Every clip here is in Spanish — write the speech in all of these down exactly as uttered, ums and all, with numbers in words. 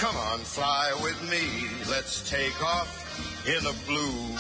Come on, fly with me. Let's take off in the blue.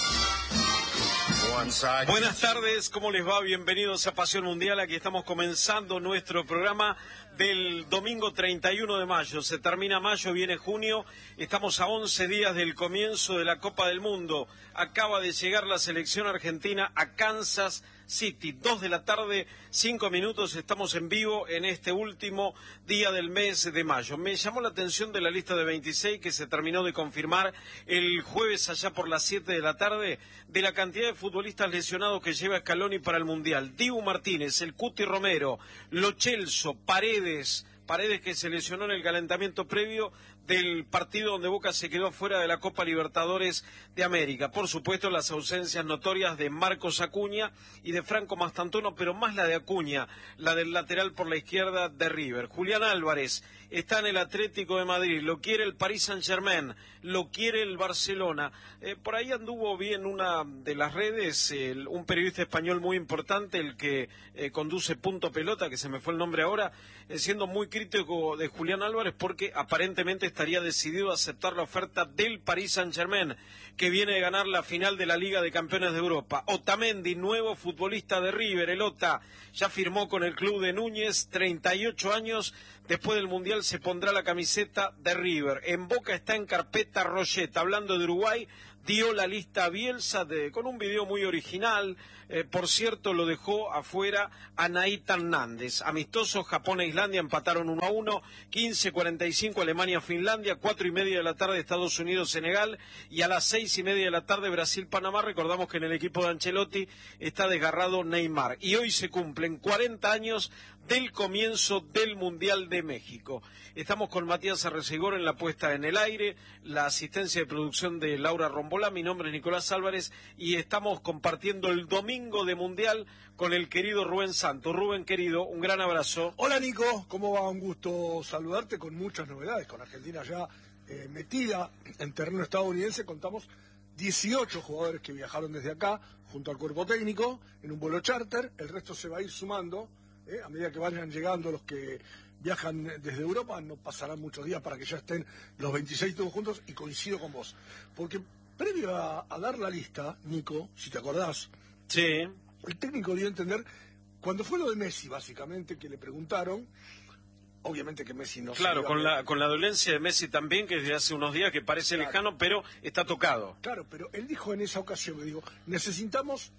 Buenas tardes, ¿cómo les va? Bienvenidos a Pasión Mundial. Aquí estamos comenzando nuestro programa del domingo treinta y uno de mayo. Se termina mayo, viene junio. Estamos a once días del comienzo de la Copa del Mundo. Acaba de llegar la selección argentina a Kansas City. Dos de la tarde, cinco minutos. Estamos en vivo en este último día del mes de mayo. Me llamó la atención de la lista de veintiséis que se terminó de confirmar el jueves allá por las siete de la tarde, de la cantidad de futbolistas lesionados que lleva Scaloni para el Mundial. Dibu Martínez, el Cuti Romero, Lo Celso, Paredes, Paredes que se lesionó en el calentamiento previo del partido donde Boca se quedó fuera de la Copa Libertadores de América. Por supuesto, las ausencias notorias de Marcos Acuña y de Franco Mastantuono, pero más la de Acuña, la del lateral por la izquierda de River. Julián Álvarez está en el Atlético de Madrid, lo quiere el Paris Saint-Germain, lo quiere el Barcelona. Eh, por ahí anduvo bien una de las redes, el, un periodista español muy importante, el que eh, conduce Punto Pelota, que se me fue el nombre ahora, eh, siendo muy crítico de Julián Álvarez porque aparentemente estaría decidido a aceptar la oferta del Paris Saint-Germain, que viene de ganar la final de la Liga de Campeones de Europa. Otamendi, nuevo futbolista de River, el Ota, ya firmó con el club de Núñez, treinta y ocho años, después del Mundial se pondrá la camiseta de River. En Boca está en carpeta Rocheta, hablando de Uruguay, dio la lista a Bielsa de, con un video muy original, eh, por cierto lo dejó afuera a Naita Hernández. Amistosos, Japón e Islandia empataron uno a uno, quince cuarenta y cinco Alemania-Finlandia, cuatro y media de la tarde Estados Unidos-Senegal y a las seis y media de la tarde Brasil-Panamá. Recordamos que en el equipo de Ancelotti está desgarrado Neymar. Y hoy se cumplen cuarenta años del comienzo del Mundial de México. Estamos con Matías Arrecegor en la puesta en el aire, la asistencia de producción de Laura Rombolá, mi nombre es Nicolás Álvarez y estamos compartiendo el domingo de Mundial con el querido Rubén Santos. Rubén, querido, un gran abrazo. Hola Nico, ¿cómo va? Un gusto saludarte con muchas novedades, con Argentina ya eh, metida en terreno estadounidense. Contamos dieciocho jugadores que viajaron desde acá junto al cuerpo técnico en un vuelo charter, el resto se va a ir sumando. Eh, a medida que vayan llegando los que viajan desde Europa, no pasarán muchos días para que ya estén los veintiséis todos juntos, y coincido con vos. Porque previo a, a dar la lista, Nico, si te acordás, sí, el técnico dio a entender, cuando fue lo de Messi, básicamente, que le preguntaron, obviamente que Messi no... Claro, con la, con la dolencia de Messi también, que desde hace unos días que parece claro, lejano, pero está tocado. Claro, pero él dijo en esa ocasión, digo, necesitamos...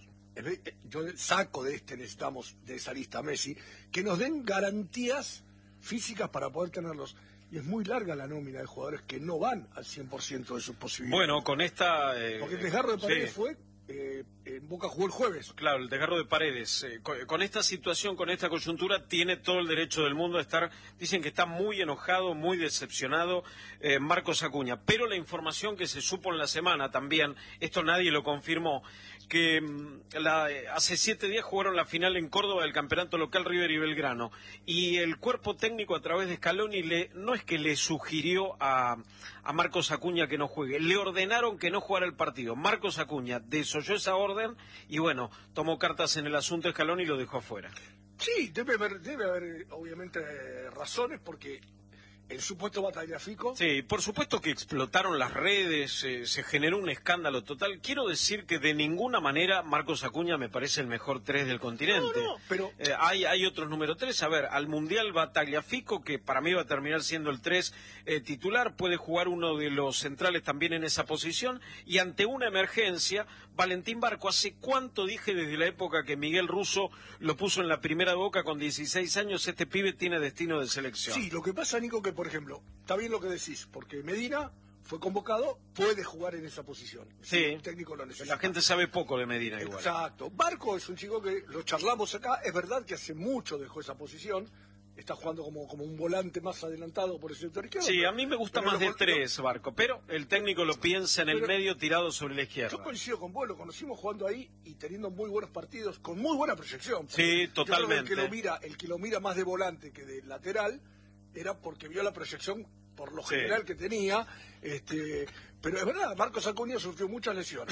Yo saco de este, necesitamos de esa lista Messi, que nos den garantías físicas para poder tenerlos. Y es muy larga la nómina de jugadores que no van al cien por ciento de sus posibilidades. Bueno, con esta... Eh, Porque el desgarro de Paredes sí. fue... Eh, en Boca jugó el jueves. Claro, el desgarro de Paredes. Eh, con, con esta situación, con esta coyuntura, tiene todo el derecho del mundo a estar... Dicen que está muy enojado, muy decepcionado eh, Marcos Acuña. Pero la información que se supo en la semana también, esto nadie lo confirmó, que la, hace siete días jugaron la final en Córdoba del campeonato local River y Belgrano. Y el cuerpo técnico a través de Scaloni le, no es que le sugirió a, a Marcos Acuña que no juegue, le ordenaron que no jugara el partido. Marcos Acuña desoyó esa orden y bueno, tomó cartas en el asunto Scaloni y lo dejó afuera. Sí, debe haber, debe haber obviamente razones, porque el supuesto batallafico... Sí, por supuesto que explotaron las redes, eh, se generó un escándalo total. Quiero decir que de ninguna manera Marcos Acuña me parece el mejor tres del continente. No, no, pero... Eh, hay, hay otros número tres. A ver, al Mundial va Tagliafico, que para mí va a terminar siendo el tres eh, titular. Puede jugar uno de los centrales también en esa posición. Y ante una emergencia, Valentín Barco, ¿hace cuánto dije desde la época que Miguel Russo lo puso en la primera de Boca con dieciséis años? Este pibe tiene destino de selección. Sí, lo que pasa, Nico, que por ejemplo, está bien lo que decís, porque Medina fue convocado, puede jugar en esa posición. Sí, el técnico lo necesita. La gente sabe poco de Medina igual. Exacto. Barco es un chico que lo charlamos acá, es verdad que hace mucho dejó esa posición, está jugando como, como un volante más adelantado por el sector izquierdo. Sí, pero, a mí me gusta más lo, de tres, Barco, pero el técnico lo piensa en el medio tirado sobre la izquierda. Yo coincido con vos, lo conocimos jugando ahí y teniendo muy buenos partidos, con muy buena proyección. Sí, totalmente. El que, lo mira, el que lo mira más de volante que de lateral era porque vio la proyección por lo general sí. que tenía, este, pero es verdad, Marcos Acuña sufrió muchas lesiones.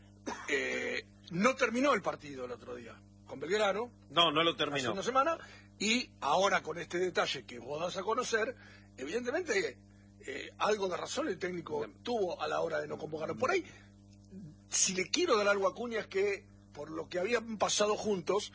Eh, no terminó el partido el otro día con Belgrano. No, no lo terminó. Hace una semana, y ahora con este detalle que vos das a conocer, evidentemente eh, algo de razón el técnico tuvo a la hora de no convocarlo. Por ahí, si le quiero dar algo a Acuña es que, por lo que habían pasado juntos,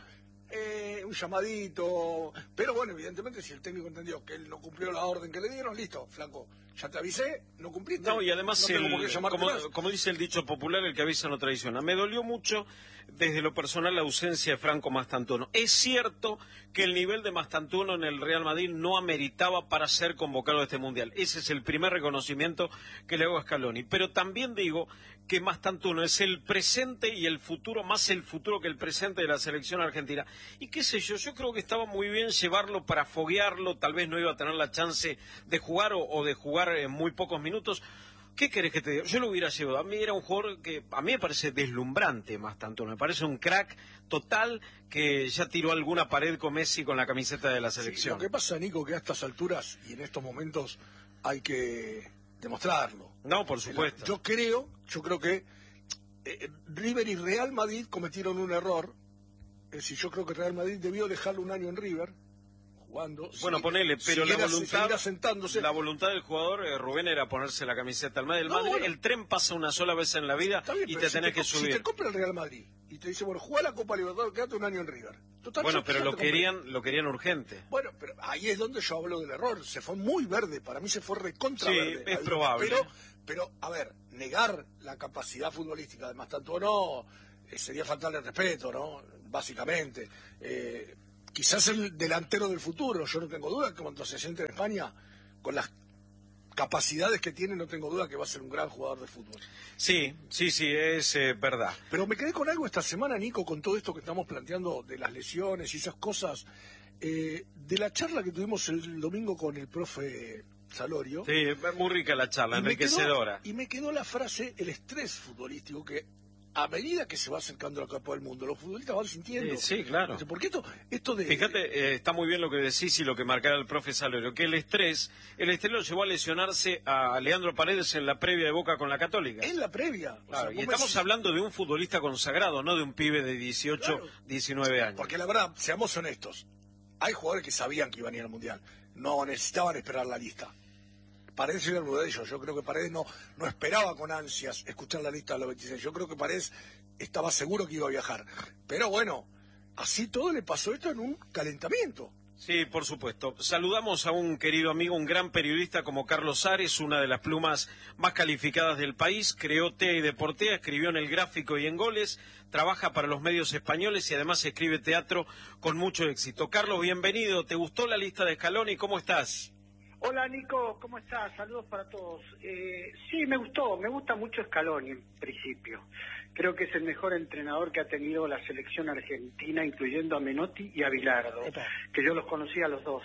eh, un llamadito, pero bueno, evidentemente si el técnico entendió que él no cumplió la orden que le dieron, listo, flaco, ya te avisé, no cumpliste. No, y además, no el, como, como dice el dicho popular, el que avisa no traiciona. Me dolió mucho, desde lo personal, la ausencia de Franco Mastantuono. Es cierto que el nivel de Mastantuono en el Real Madrid no ameritaba para ser convocado a este Mundial. Ese es el primer reconocimiento que le hago a Scaloni. Pero también digo que Mastantuono es el presente y el futuro, más el futuro que el presente de la selección argentina. Y qué sé yo, yo creo que estaba muy bien llevarlo para foguearlo, tal vez no iba a tener la chance de jugar o, o de jugar en muy pocos minutos. ¿Qué querés que te diga? Yo lo hubiera llevado. A mí era un jugador que a mí me parece deslumbrante, Mastantuono. Me parece un crack total que ya tiró alguna pared con Messi con la camiseta de la selección. Sí, lo que pasa, Nico, que a estas alturas y en estos momentos hay que demostrarlo. No, por supuesto. Yo creo, yo creo que eh, River y Real Madrid cometieron un error. Es decir, yo creo que Real Madrid debió dejarlo un año en River, jugando. Bueno, si, ponele, pero la voluntad, sentándose. la voluntad del jugador, eh, Rubén, era ponerse la camiseta al Madrid. El, no, Madrid bueno, el tren pasa una sola vez en la vida bien, y te si tenés te, que subir. Si te compra el Real Madrid y te dice, bueno, juega la Copa Libertadores, quédate un año en River. Total, bueno, yo, pero yo lo querían, lo querían urgente. Bueno, pero ahí es donde yo hablo del error. Se fue muy verde, para mí se fue recontra sí, verde. es probable. Pero, pero, a ver, negar la capacidad futbolística de Mastantuono eh, sería faltarle respeto, ¿no? Básicamente. Eh, quizás el delantero del futuro, yo no tengo duda que cuando se siente en España, con las capacidades que tiene, no tengo duda que va a ser un gran jugador de fútbol. Sí, sí, sí, es eh, verdad. Pero me quedé con algo esta semana, Nico, con todo esto que estamos planteando de las lesiones y esas cosas, eh, de la charla que tuvimos el domingo con el profe Salorio. Sí, muy rica la charla, y enriquecedora. Me quedó, y me quedó la frase, el estrés futbolístico, que a medida que se va acercando la Copa del Mundo, los futbolistas van sintiendo. Sí, sí, claro. Porque esto, esto de... Fíjate, eh, está muy bien lo que decís y lo que marcara el profe Salorio, que el estrés, el estrés lo llevó a lesionarse a Leandro Paredes en la previa de Boca con la Católica. En la previa. O claro, sea, y estamos decís... hablando de un futbolista consagrado, no de un pibe de dieciocho, claro, diecinueve años. Porque la verdad, seamos honestos, hay jugadores que sabían que iban a ir al Mundial, no necesitaban esperar la lista. Paredes era uno de ellos. Yo creo que Paredes no, no esperaba con ansias escuchar la lista de los veintiséis. Yo creo que Paredes estaba seguro que iba a viajar. Pero bueno, así todo le pasó esto en un calentamiento. Sí, por supuesto. Saludamos a un querido amigo, un gran periodista como Carlos Ares, una de las plumas más calificadas del país. Creó T E A y Deportea, escribió en El Gráfico y en Goles, trabaja para los medios españoles y además escribe teatro con mucho éxito. Carlos, bienvenido. ¿Te gustó la lista de Scaloni? ¿Cómo estás? Hola Nico, ¿cómo estás? Saludos para todos. Eh, sí, me gustó, me gusta mucho Scaloni en principio. Creo que es el mejor entrenador que ha tenido la selección argentina, incluyendo a Menotti y a Bilardo, que yo los conocía a los dos.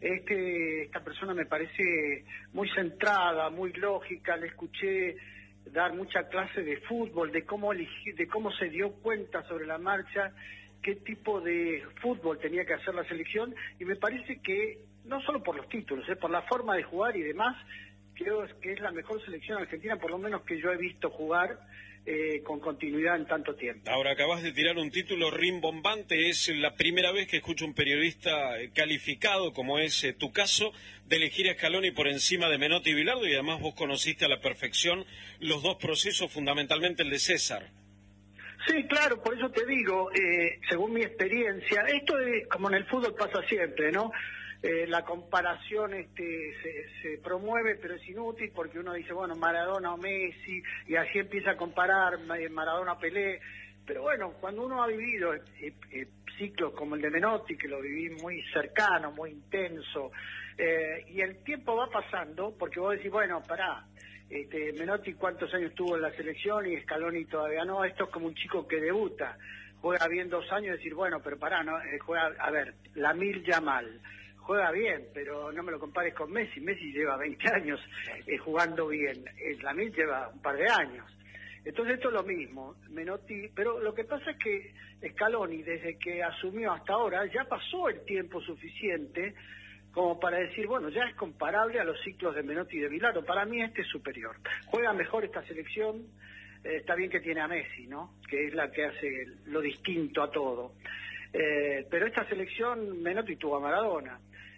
Este, esta persona me parece muy centrada, muy lógica, le escuché dar mucha clase de fútbol, de cómo elegir, de cómo se dio cuenta sobre la marcha, qué tipo de fútbol tenía que hacer la selección, y me parece que no solo por los títulos, eh, por la forma de jugar y demás, creo que es la mejor selección argentina, por lo menos que yo he visto jugar eh, con continuidad en tanto tiempo. Ahora, acabas de tirar un título rimbombante, es la primera vez que escucho un periodista calificado, como es eh, tu caso, de elegir a Scaloni por encima de Menotti y Bilardo, y además vos conociste a la perfección los dos procesos, fundamentalmente el de César. Sí, claro, por eso te digo, eh, según mi experiencia, esto es como en el fútbol pasa siempre, ¿no? Eh, la comparación este, se, se promueve, pero es inútil porque uno dice, bueno, Maradona o Messi, y así empieza a comparar Maradona Pelé. Pero bueno, cuando uno ha vivido eh, eh, ciclos como el de Menotti, que lo viví muy cercano, muy intenso, eh, y el tiempo va pasando, porque vos decís, bueno, pará, este, Menotti cuántos años tuvo en la selección y Scaloni todavía no, esto es como un chico que debuta, juega bien dos años y decir, bueno, pero pará, no, eh, juega, a ver, Lamil Yamal, juega bien, pero no me lo compares con Messi. Messi lleva veinte años eh, jugando bien, eh, Lamil lleva un par de años. Entonces esto es lo mismo, Menotti, pero lo que pasa es que Scaloni, desde que asumió hasta ahora, ya pasó el tiempo suficiente como para decir, bueno, ya es comparable a los ciclos de Menotti y de Bilardo. Para mí este es superior. Juega mejor esta selección, eh, está bien que tiene a Messi, ¿no? Que es la que hace lo distinto a todo. Eh, pero esta selección, Menotti tuvo a Maradona.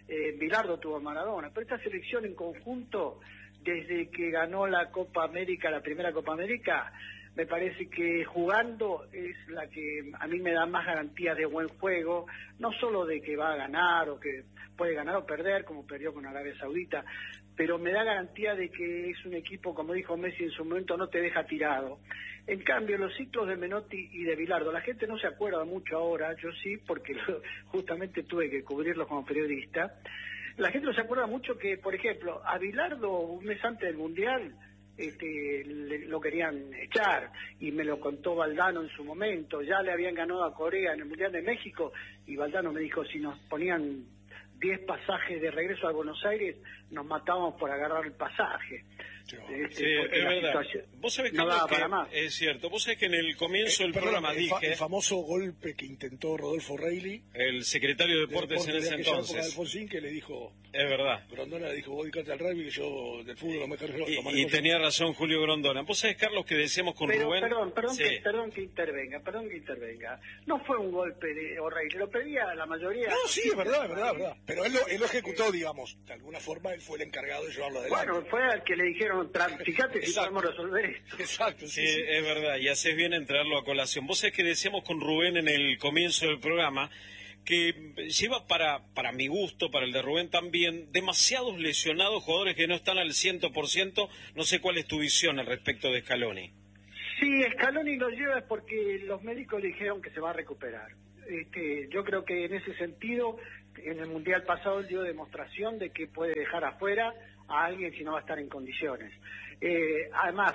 eh, Bilardo tuvo a Maradona, pero esta selección en conjunto, desde que ganó la Copa América, la primera Copa América, me parece que jugando es la que a mí me da más garantías de buen juego, no solo de que va a ganar o que puede ganar o perder, como perdió con Arabia Saudita, pero me da garantía de que es un equipo, como dijo Messi en su momento, no te deja tirado. En cambio, los ciclos de Menotti y de Bilardo, la gente no se acuerda mucho ahora, yo sí, porque justamente tuve que cubrirlos como periodista. La gente no se acuerda mucho que, por ejemplo, a Bilardo un mes antes del Mundial este, le, lo querían echar, y me lo contó Valdano en su momento. Ya le habían ganado a Corea en el Mundial de México, y Valdano me dijo, si nos ponían diez pasajes de regreso a Buenos Aires, nos matábamos por agarrar el pasaje. Este, sí, es verdad. Vos sabés, no Carlos, para que más. es cierto. Vos sabés que en el comienzo eh, del perdón, programa el dije... Fa el famoso golpe que intentó Rodolfo Reilly, el secretario de Deportes, de en ese entonces. De Alfonsín, que le dijo... Es verdad. Grondona le dijo, vos dedicate al rugby, que yo del fútbol no me cargo. Y, y tenía razón Julio Grondona. Vos sabés, Carlos, que decíamos con Pero, Rubén... Perdón, perdón, sí. que, perdón que intervenga, perdón que intervenga. No fue un golpe de O'Reilly, lo pedía la mayoría... No, sí, es verdad, es verdad, es verdad. Pero él lo, él lo ejecutó, digamos. De alguna forma él fue el encargado de llevarlo adelante. Bueno, fue al que le dijeron, fíjate si podemos resolver esto. Exacto, sí, Sí, sí. es verdad, y haces bien en traerlo a colación. Vos sabés que decíamos con Rubén en el comienzo del programa que lleva para, para mi gusto, para el de Rubén también, demasiados lesionados, jugadores que no están al cien por ciento. No sé cuál es tu visión al respecto de Scaloni. Sí, Scaloni lo lleva es porque los médicos le dijeron que se va a recuperar. Este, yo creo que en ese sentido, en el Mundial pasado él dio demostración de que puede dejar afuera a alguien si no va a estar en condiciones. Eh, además,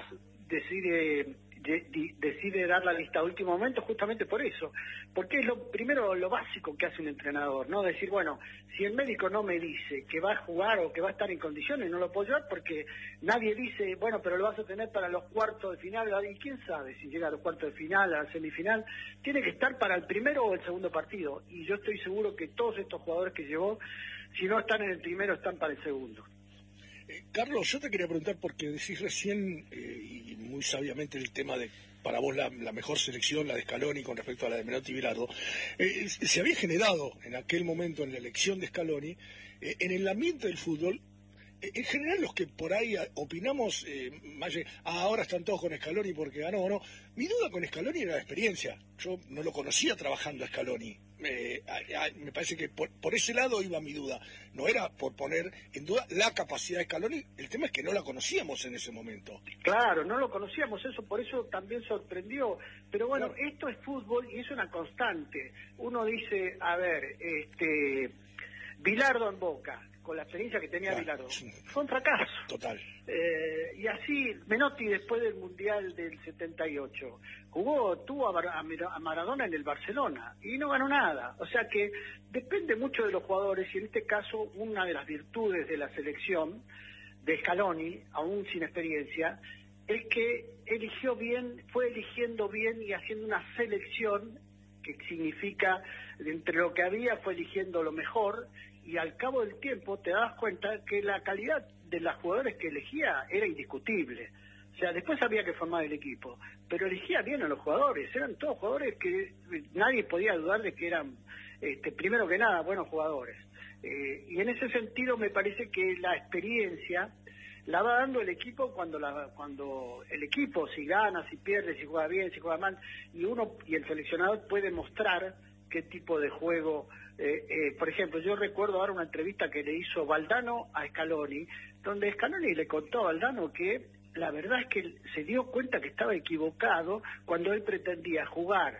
decide, de, de, decide dar la lista a último momento justamente por eso, porque es lo primero, lo básico que hace un entrenador, ¿no? Decir, bueno, si el médico no me dice que va a jugar o que va a estar en condiciones, no lo puedo llevar, porque nadie dice, bueno, pero lo vas a tener para los cuartos de final, y quién sabe si llega a los cuartos de final, a la semifinal, tiene que estar para el primero o el segundo partido, y yo estoy seguro que todos estos jugadores que llevó, si no están en el primero, están para el segundo. Eh, Carlos, yo te quería preguntar, porque decís recién, eh, y muy sabiamente, el tema de, para vos, la, la mejor selección, la de Scaloni, con respecto a la de Menotti y Bilardo. Eh, se había generado en aquel momento, en la elección de Scaloni, eh, en el ambiente del fútbol, eh, en general los que por ahí opinamos, eh, más, ah, ahora están todos con Scaloni porque ganó o no. Mi duda con Scaloni era la experiencia. Yo no lo conocía trabajando a Scaloni. Eh, a, a, me parece que por, por ese lado iba mi duda. No era por poner en duda la capacidad de Scaloni, el tema es que no la conocíamos en ese momento. Claro, no lo conocíamos, eso por eso también sorprendió. Pero bueno, claro, esto es fútbol y es una constante. Uno dice, a ver, este Bilardo en Boca, con la experiencia que tenía, claro, Bilardo, fue un fracaso. Total. Eh, y así, Menotti después del Mundial del setenta y ocho, jugó, tuvo a, a Maradona en el Barcelona y no ganó nada. O sea que depende mucho de los jugadores, y en este caso una de las virtudes de la selección de Scaloni, aún sin experiencia, es que eligió bien, fue eligiendo bien y haciendo una selección que significa, entre lo que había, fue eligiendo lo mejor, y al cabo del tiempo te das cuenta que la calidad de los jugadores que elegía era indiscutible. O sea, después había que formar el equipo, pero elegía bien a los jugadores, eran todos jugadores que nadie podía dudar de que eran, este, primero que nada, buenos jugadores. Eh, y en ese sentido me parece que la experiencia la va dando el equipo cuando la, cuando el equipo, si gana, si pierde, si juega bien, si juega mal, y uno y el seleccionador puede mostrar qué tipo de juego. Eh, eh, por ejemplo, yo recuerdo ahora una entrevista que le hizo Valdano a Scaloni, donde Scaloni le contó a Valdano que la verdad es que se dio cuenta que estaba equivocado cuando él pretendía jugar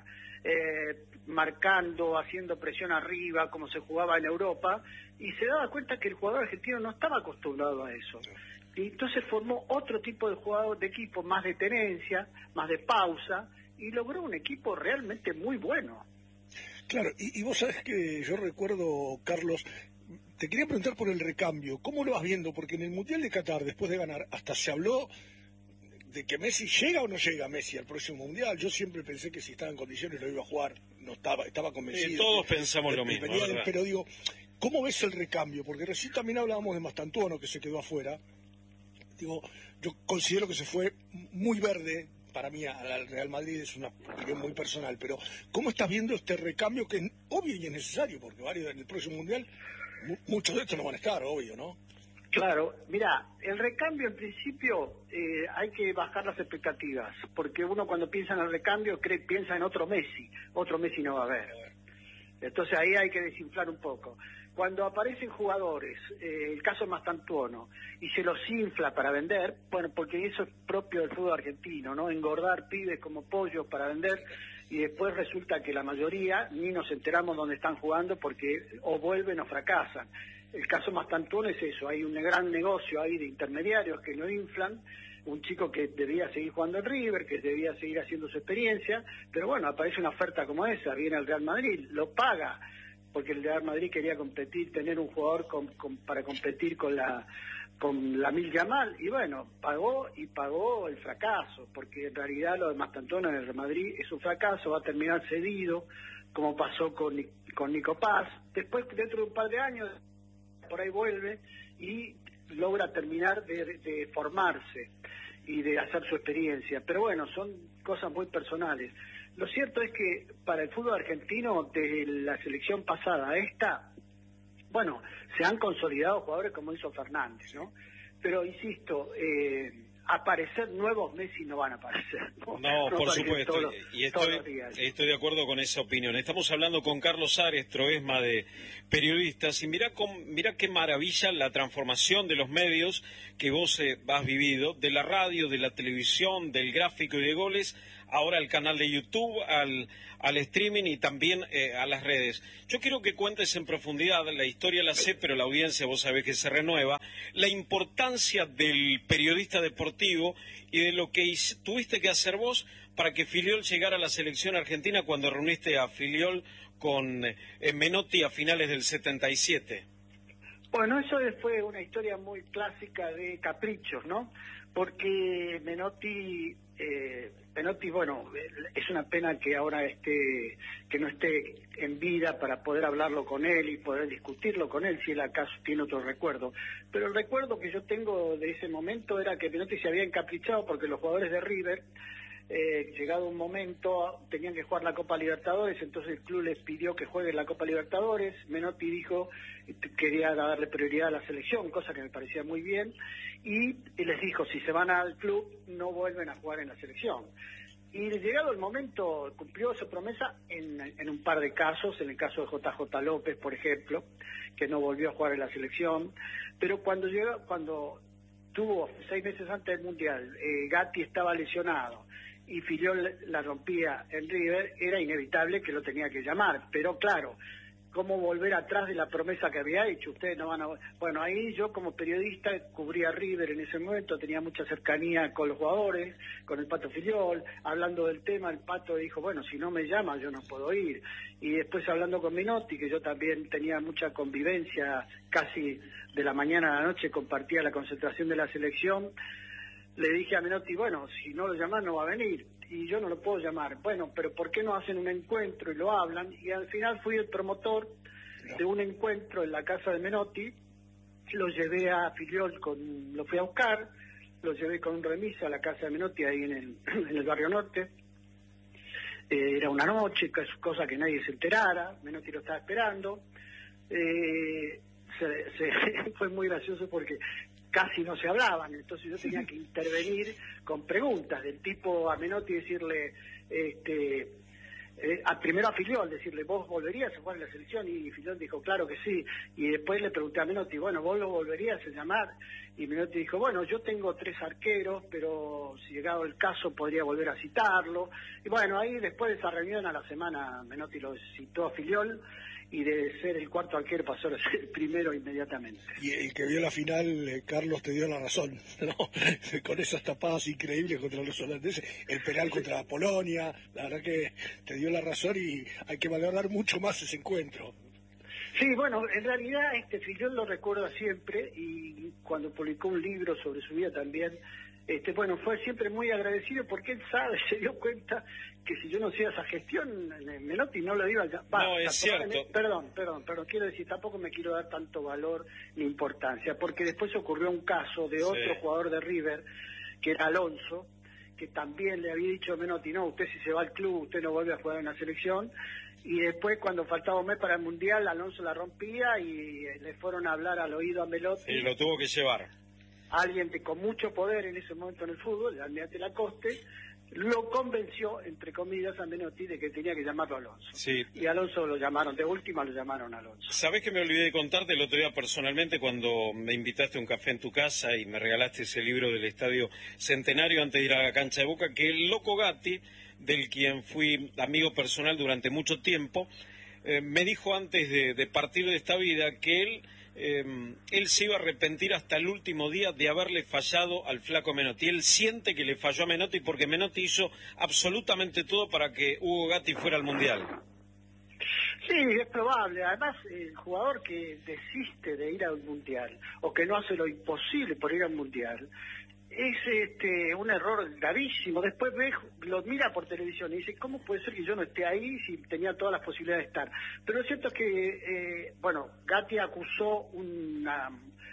eh, marcando, haciendo presión arriba, como se jugaba en Europa, y se daba cuenta que el jugador argentino no estaba acostumbrado a eso. Y entonces formó otro tipo de jugador de equipo, más de tenencia, más de pausa, y logró un equipo realmente muy bueno. Claro, y, y vos sabés que yo recuerdo, Carlos, te quería preguntar por el recambio, ¿cómo lo vas viendo? Porque en el Mundial de Qatar, después de ganar, hasta se habló de que Messi llega o no llega Messi al próximo Mundial. Yo siempre pensé que si estaba en condiciones lo iba a jugar, no estaba, estaba convencido. Sí, todos que, pensamos de, lo mismo, de, pero digo, ¿cómo ves el recambio? Porque recién también hablábamos de Mastantuono, que se quedó afuera. Digo, yo considero que se fue muy verde. Para mí al Real Madrid, es una opinión muy personal, pero ¿cómo estás viendo este recambio que es obvio y es necesario? Porque varios en el próximo Mundial Muchos de estos no van a estar, obvio, ¿no? Claro, mira, el recambio en principio eh, hay que bajar las expectativas, porque uno cuando piensa en el recambio cree, piensa en otro Messi, otro Messi no va a haber. Entonces ahí hay que desinflar un poco. Cuando aparecen jugadores, eh, el caso Mastantuono, y se los infla para vender, bueno, porque eso es propio del fútbol argentino, ¿no? Engordar pibes como pollos para vender, y después resulta que la mayoría ni nos enteramos dónde están jugando porque o vuelven o fracasan. El caso Mastantuono es eso, hay un gran negocio ahí de intermediarios que lo inflan, un chico que debía seguir jugando en River, que debía seguir haciendo su experiencia, pero bueno, aparece una oferta como esa, viene el Real Madrid, lo paga, porque el Real Madrid quería competir, tener un jugador con, con, para competir con la con Lamine Yamal, y bueno, pagó y pagó el fracaso, porque en realidad lo de Mastantuono en el Real Madrid es un fracaso, va a terminar cedido, como pasó con, con Nico Paz, después dentro de un par de años por ahí vuelve y logra terminar de, de formarse y de hacer su experiencia, pero bueno, son cosas muy personales. Lo cierto es que para el fútbol argentino, desde la selección pasada a esta, bueno, se han consolidado jugadores como hizo Fernández, ¿no? Pero insisto, eh, aparecer nuevos Messi no van a aparecer. No, no, no por supuesto, todos, y estoy, estoy de acuerdo con esa opinión. Estamos hablando con Carlos Ares, Troesma de Periodistas, y mirá, con, mirá qué maravilla la transformación de los medios que vos eh, has vivido, de la radio, de la televisión, del gráfico y de goles, ahora al canal de YouTube, al, al streaming y también eh, a las redes. Yo quiero que cuentes en profundidad, la historia la sé, pero la audiencia vos sabés que se renueva, la importancia del periodista deportivo y de lo que tuviste que hacer vos para que Filiol llegara a la selección argentina cuando reuniste a Filiol con eh, Menotti a finales del setenta y siete. Bueno, eso fue una historia muy clásica de caprichos, ¿no? Porque Menotti... Eh, Menotti, bueno, es una pena que ahora esté, que no esté en vida para poder hablarlo con él y poder discutirlo con él, si él acaso tiene otro recuerdo. Pero el recuerdo que yo tengo de ese momento era que Menotti se había encaprichado porque los jugadores de River, eh, llegado un momento, tenían que jugar la Copa Libertadores, entonces el club les pidió que jueguen la Copa Libertadores. Menotti dijo que quería darle prioridad a la selección, cosa que me parecía muy bien, y, y les dijo, si se van al club, no vuelven a jugar en la selección. Y llegado el momento, cumplió esa promesa en, en un par de casos, en el caso de J J López, por ejemplo, que no volvió a jugar en la selección, pero cuando llegó, cuando tuvo seis meses antes del Mundial, eh, Gatti estaba lesionado, y Filiol la rompía en River, era inevitable que lo tenía que llamar, pero claro, ¿cómo volver atrás de la promesa que había hecho? Ustedes no van a... Bueno, ahí yo como periodista cubría River en ese momento, tenía mucha cercanía con los jugadores, con el Pato Filiol, hablando del tema, el Pato dijo, bueno, si no me llama yo no puedo ir, y después hablando con Menotti, que yo también tenía mucha convivencia, casi de la mañana a la noche compartía la concentración de la selección, le dije a Menotti, bueno, si no lo llaman no va a venir, y yo no lo puedo llamar. Bueno, pero ¿por qué no hacen un encuentro y lo hablan? Y al final fui el promotor de un encuentro en la casa de Menotti, lo llevé a Filiol, con, lo fui a buscar, lo llevé con un remis a la casa de Menotti ahí en el, en el barrio norte. Eh, era una noche, cosa que nadie se enterara, Menotti lo estaba esperando. Eh, se, se, fue muy gracioso porque casi no se hablaban, entonces yo tenía que intervenir con preguntas del tipo a Menotti, decirle, este, eh, a, primero a Filiol, decirle, ¿vos volverías a jugar en la selección? Y Filiol dijo, claro que sí, y después le pregunté a Menotti, bueno, ¿vos lo volverías a llamar? Y Menotti dijo, bueno, yo tengo tres arqueros, pero si llegado el caso podría volver a citarlo, y bueno, ahí después de esa reunión a la semana Menotti lo citó a Filiol, y de ser el cuarto arquero pasó a ser el primero inmediatamente. Y el que vio la final, eh, Carlos, te dio la razón, ¿no? Con esas tapadas increíbles contra los holandeses, el penal contra Polonia, la verdad que te dio la razón y hay que valorar mucho más ese encuentro. Sí, bueno, en realidad este Filiol lo recuerda siempre, y cuando publicó un libro sobre su vida también, este bueno, fue siempre muy agradecido porque él sabe, se dio cuenta que si yo no hacía esa gestión, Menotti no lo iba a... Va, no, es cierto. Me, perdón, perdón, pero quiero decir, tampoco me quiero dar tanto valor ni importancia, porque después ocurrió un caso de otro sí. jugador de River, que era Alonso, que también le había dicho a Menotti, no, usted si se va al club, usted no vuelve a jugar en la selección, y después cuando faltaba un mes para el Mundial, Alonso la rompía y le fueron a hablar al oído a Melotti. Y lo tuvo que llevar. Alguien de, con mucho poder en ese momento en el fútbol, el almirante Lacoste, lo convenció, entre comillas, a Menotti de que tenía que llamarlo Alonso. Sí. Y Alonso lo llamaron, de última lo llamaron Alonso. ¿Sabés que me olvidé de contarte el otro día personalmente cuando me invitaste a un café en tu casa y me regalaste ese libro del Estadio Centenario antes de ir a la cancha de Boca, que el Loco Gatti, del quien fui amigo personal durante mucho tiempo, eh, me dijo antes de, de partir de esta vida que él... Eh, él se iba a arrepentir hasta el último día de haberle fallado al flaco Menotti. Él siente que le falló a Menotti porque Menotti hizo absolutamente todo para que Hugo Gatti fuera al Mundial. Sí, es probable. Además, el jugador que desiste de ir al Mundial o que no hace lo imposible por ir al Mundial es este un error gravísimo. Después ve, lo mira por televisión y dice, ¿cómo puede ser que yo no esté ahí si tenía todas las posibilidades de estar? Pero es cierto que, eh, bueno, Gatti acusó una,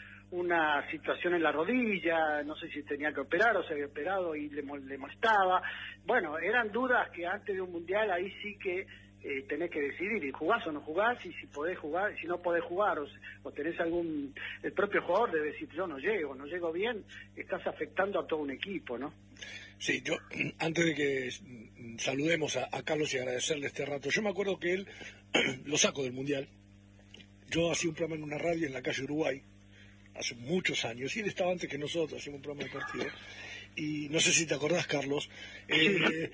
una situación en la rodilla, no sé si tenía que operar o se había operado y le, le molestaba. Bueno, eran dudas que antes de un Mundial ahí sí que Eh, tenés que decidir, y jugás o no jugás, y si podés jugar, si no podés jugar, o, o tenés algún, el propio jugador debe decir, yo no llego, no llego bien, estás afectando a todo un equipo, ¿no? Sí, yo, antes de que saludemos a, a Carlos y agradecerle este rato, yo me acuerdo que él lo saco del Mundial, yo hacía un programa en una radio en la calle Uruguay, hace muchos años, y él estaba antes que nosotros, hacíamos un programa de partido, y no sé si te acordás, Carlos, eh,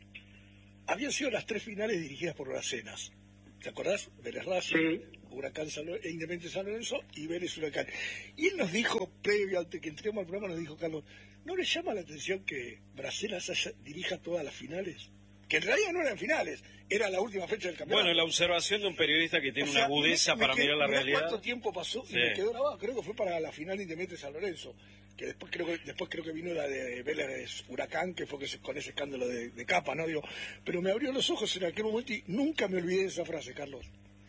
habían sido las tres finales dirigidas por Bracenas. ¿Te acordás? Vélez Racing, sí. Huracán San Lorenzo, Independiente San Lorenzo y Vélez Huracán. Y él nos dijo, previo antes que entremos al programa, nos dijo, Carlos, ¿no le llama la atención que Bracenas haya, dirija todas las finales? Que en realidad no eran finales, era la última fecha del campeonato. Bueno, la observación de un periodista que tiene o sea, una agudeza me, me para quedé, mirar la mirá realidad. ¿Cuánto tiempo pasó? Sí. Y me quedó grabado, creo que fue para la final de Independiente San Lorenzo. Que después creo que después creo que vino la de Vélez Huracán, que fue que se, con ese escándalo de, de capa, ¿no? Digo, pero me abrió los ojos en aquel momento y nunca me olvidé de esa frase, Carlos.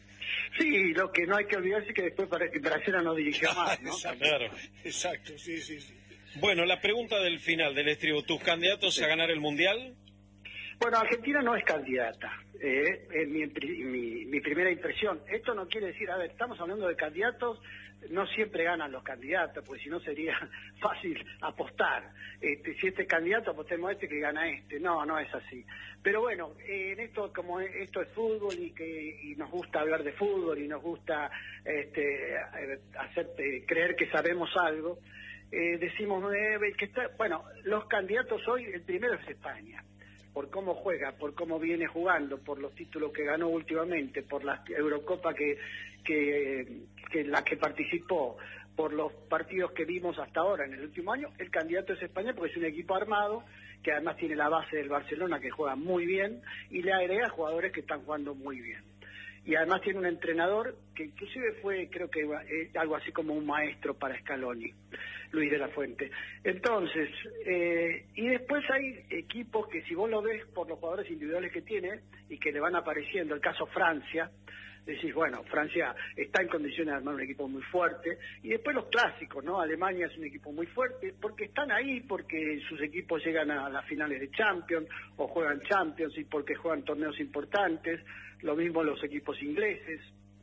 Sí, lo que no hay que olvidarse es que después Bracena no dirigió más, ¿no? Exacto, claro. Exacto, sí, sí, sí. Bueno, la pregunta del final del estribo, ¿tus candidatos sí. a ganar el Mundial? Bueno, Argentina no es candidata, eh, es mi, mi, mi primera impresión. Esto no quiere decir, a ver, estamos hablando de candidatos, no siempre ganan los candidatos, porque si no sería fácil apostar. Este, si este es candidato, apostemos a este que gana este. No, no es así. Pero bueno, eh, en esto, como esto es fútbol y que y nos gusta hablar de fútbol y nos gusta este, hacer eh, creer que sabemos algo, eh, decimos eh, que está, bueno, los candidatos hoy, el primero es España. Por cómo juega, por cómo viene jugando, por los títulos que ganó últimamente, por la Eurocopa que, que, que la que participó, por los partidos que vimos hasta ahora en el último año, el candidato es España porque es un equipo armado, que además tiene la base del Barcelona que juega muy bien, y le agrega jugadores que están jugando muy bien. Y además tiene un entrenador que inclusive fue, creo que eh, algo así como un maestro para Scaloni, Luis de la Fuente. Entonces, eh, y después hay equipos que si vos lo ves por los jugadores individuales que tiene y que le van apareciendo, el caso Francia, decís, bueno, Francia está en condiciones de armar un equipo muy fuerte, y después los clásicos, ¿no? Alemania es un equipo muy fuerte, porque están ahí, porque sus equipos llegan a las finales de Champions, o juegan Champions, y porque juegan torneos importantes, lo mismo los equipos ingleses,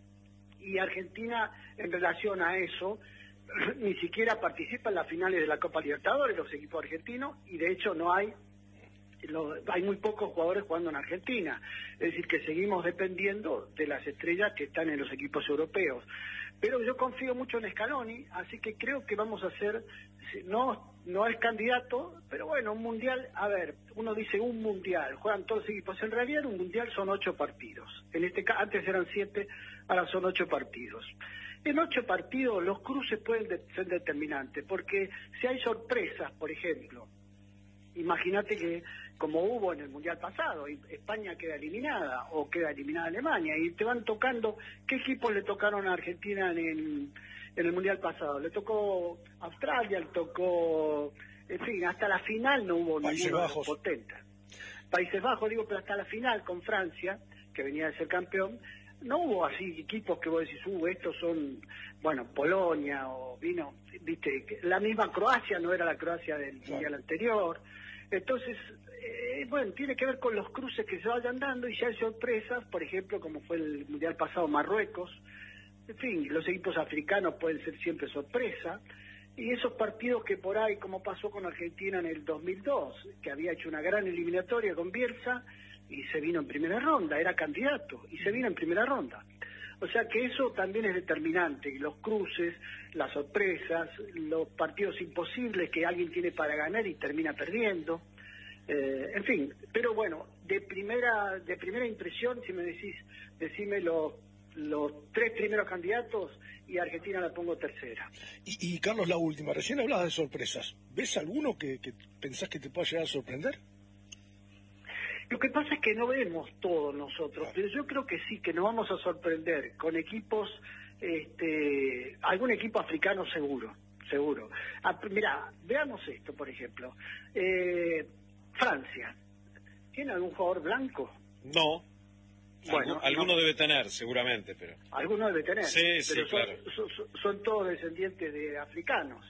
y Argentina, en relación a eso, ni siquiera participa en las finales de la Copa Libertadores, los equipos argentinos, y de hecho no hay Lo, hay muy pocos jugadores jugando en Argentina, es decir, que seguimos dependiendo de las estrellas que están en los equipos europeos. Pero yo confío mucho en Scaloni, así que creo que vamos a hacer, no no es candidato, pero bueno, un mundial, a ver, uno dice un mundial, juegan todos los equipos, en realidad un mundial son ocho partidos, en este caso antes eran siete, ahora son ocho partidos. En ocho partidos los cruces pueden de, ser determinantes, porque si hay sorpresas, por ejemplo, imagínate que como hubo en el Mundial pasado, España queda eliminada o queda eliminada Alemania y te van tocando, ¿qué equipos le tocaron a Argentina en el, en el Mundial pasado? Le tocó Australia, le tocó, en fin, hasta la final no hubo Países ninguno Bajos. potente. Países Bajos, digo, pero hasta la final con Francia, que venía de ser campeón, no hubo así equipos que vos decís, uh, estos son, bueno, Polonia o vino, viste, la misma Croacia no era la Croacia del Claro. Mundial anterior. Entonces, eh, bueno, tiene que ver con los cruces que se vayan dando y ya hay sorpresas, por ejemplo, como fue el Mundial pasado Marruecos. En fin, los equipos africanos pueden ser siempre sorpresa. Y esos partidos que por ahí, como pasó con Argentina en el dos mil dos, que había hecho una gran eliminatoria con Bielsa y se vino en primera ronda, era candidato y se vino en primera ronda. O sea que eso también es determinante, los cruces, las sorpresas, los partidos imposibles que alguien tiene para ganar y termina perdiendo. Eh, en fin, pero bueno, de primera de primera impresión, si me decís, decime los, los tres primeros candidatos y Argentina la pongo tercera. Y, y Carlos, la última, recién hablabas de sorpresas. ¿Ves alguno que, que pensás que te pueda llegar a sorprender? Lo que pasa es que no vemos todos nosotros, pero yo creo que sí, que nos vamos a sorprender con equipos, este, algún equipo africano seguro, seguro. Ah, mirá, veamos esto, por ejemplo. Eh, Francia, ¿tiene algún jugador blanco? No. Bueno, Algu alguno no. debe tener, seguramente, pero... Alguno debe tener, sí, pero sí, son, claro. son, son todos descendientes de africanos.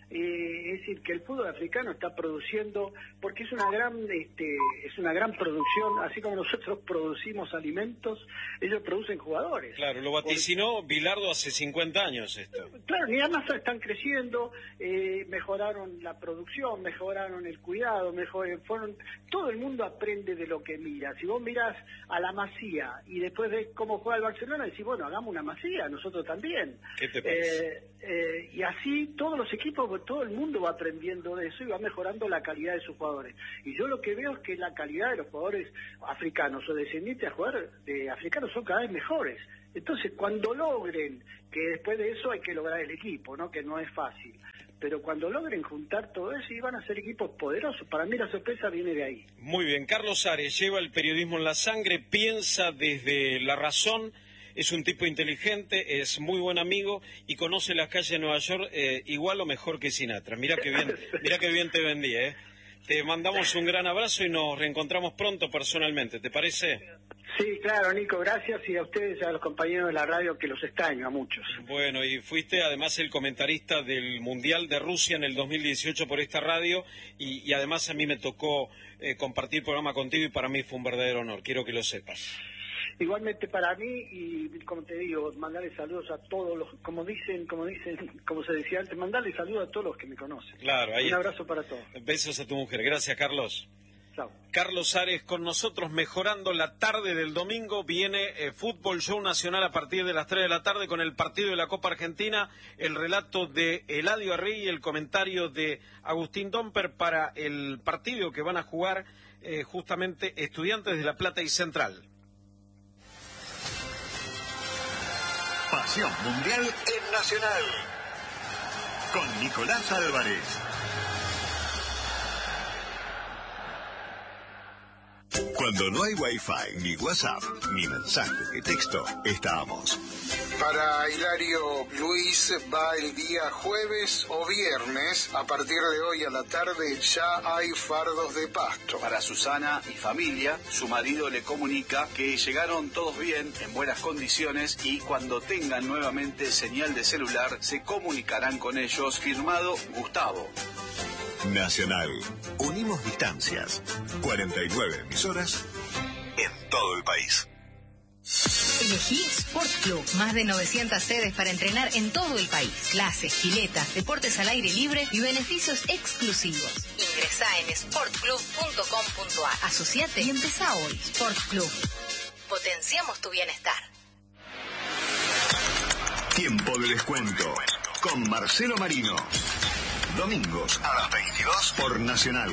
Eh, es decir, que el fútbol africano está produciendo, porque es una gran este, es una gran producción, así como nosotros producimos alimentos, ellos producen jugadores. Claro, lo vaticinó Bilardo hace cincuenta años esto. Claro, y además están creciendo, eh, mejoraron la producción, mejoraron el cuidado, mejor, fueron, todo el mundo aprende de lo que mira. Si vos mirás a la Masía y después ves cómo juega el Barcelona, decís, bueno, hagamos una Masía, nosotros también. ¿Qué te parece? Eh, eh, y así todos los equipos, todo el mundo va aprendiendo de eso y va mejorando la calidad de sus jugadores. Y yo lo que veo es que la calidad de los jugadores africanos o descendientes a jugar de africanos son cada vez mejores. Entonces, cuando logren, que después de eso hay que lograr el equipo, ¿no? Que no es fácil, pero cuando logren juntar todo eso y van a ser equipos poderosos, para mí la sorpresa viene de ahí. Muy bien, Carlos Ares lleva el periodismo en la sangre, piensa desde la razón. Es un tipo inteligente, es muy buen amigo y conoce las calles de Nueva York eh, igual o mejor que Sinatra. Mirá que bien, mirá que bien te vendí, ¿eh? Te mandamos un gran abrazo y nos reencontramos pronto personalmente, ¿te parece? Sí, claro, Nico, gracias, y a ustedes y a los compañeros de la radio, que los extraño a muchos. Bueno, y fuiste además el comentarista del Mundial de Rusia en el dos mil dieciocho por esta radio y, y además a mí me tocó eh, compartir programa contigo y para mí fue un verdadero honor, quiero que lo sepas. Igualmente para mí, y como te digo, mandarle saludos a todos los, como dicen, como dicen, como se decía antes, mandarle saludos a todos los que me conocen. Claro, ahí Un está. abrazo para todos. Besos a tu mujer, gracias Carlos. Chao. Carlos Ares con nosotros mejorando la tarde del domingo. Viene eh, Fútbol Show Nacional a partir de las tres de la tarde con el partido de la Copa Argentina, el relato de Eladio Arregui y el comentario de Agustín Domper para el partido que van a jugar eh, justamente Estudiantes de La Plata y Central. Pasión Mundial en Nacional con Nicolás Álvarez. Cuando no hay Wi-Fi, ni WhatsApp, ni mensaje de texto, estamos. Para Hilario Luis va el día jueves o viernes. A partir de hoy a la tarde ya hay fardos de pasto. Para Susana y familia, su marido le comunica que llegaron todos bien, en buenas condiciones, y cuando tengan nuevamente señal de celular se comunicarán con ellos. Firmado Gustavo. Nacional. Unimos distancias. cuarenta y nueve emisoras en todo el país. Elegí Sport Club. Más de novecientas sedes para entrenar en todo el país. Clases, piletas, deportes al aire libre y beneficios exclusivos. Ingresá en sport club punto com punto a r. Asociate y empezá hoy. Sport Club. Potenciamos tu bienestar. Tiempo de descuento con Marcelo Marino. Domingos a las veintidós por Nacional.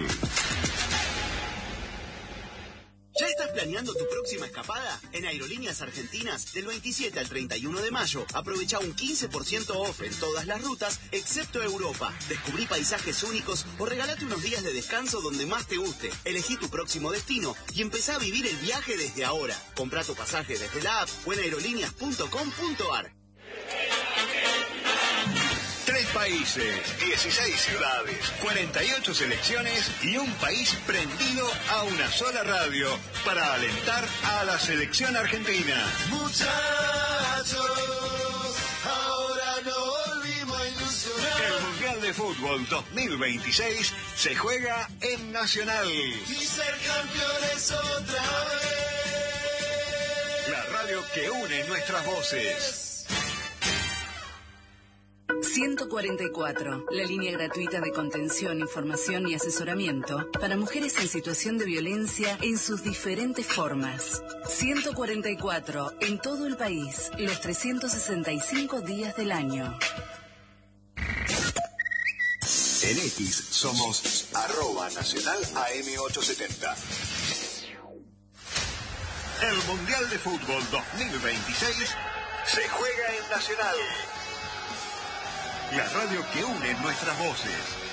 ¿Ya estás planeando tu próxima escapada? En Aerolíneas Argentinas, del veintisiete al treinta y uno de mayo, aprovecha un quince por ciento off en todas las rutas, excepto Europa. Descubrí paisajes únicos o regalate unos días de descanso donde más te guste. Elegí tu próximo destino y empezá a vivir el viaje desde ahora. Comprá tu pasaje desde la app o en aerolíneas punto com punto a r. Tres países, dieciséis ciudades, cuarenta y ocho selecciones y un país prendido a una sola radio para alentar a la selección argentina. Muchachos, ahora nos volvimos a ilusionar. El Mundial de Fútbol dos mil veintiséis se juega en Nacional. Y ser campeones otra vez. La radio que une nuestras voces. ciento cuarenta y cuatro, la línea gratuita de contención, información y asesoramiento para mujeres en situación de violencia en sus diferentes formas. ciento cuarenta y cuatro, en todo el país, los trescientos sesenta y cinco días del año. En X somos arroba nacional A M ochocientos setenta. El Mundial de Fútbol dos mil veintiséis se juega en Nacional. La radio que une nuestras voces.